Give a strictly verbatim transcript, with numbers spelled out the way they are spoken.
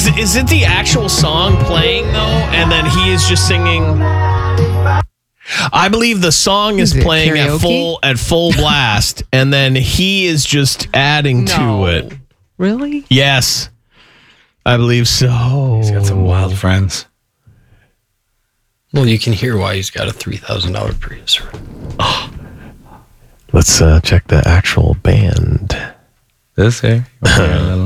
Is is it the actual song playing though, and then he is just singing? I believe the song is, Is it playing at karaoke? full at full blast, and then he is just adding No. to it. Really? Yes, I believe so. He's got some wild friends. Well, you can hear why he's got a three thousand dollars Prius. Let's uh, check the actual band. This here. Okay, a little.